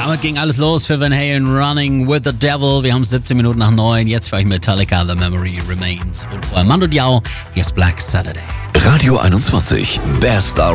Damit ging alles los für Van Halen, Running with the Devil. Wir haben 17 Minuten nach 9. Jetzt für euch Metallica, The Memory Remains. Und vorher Mando Diao, hier ist Black Saturday. Radio 21, Best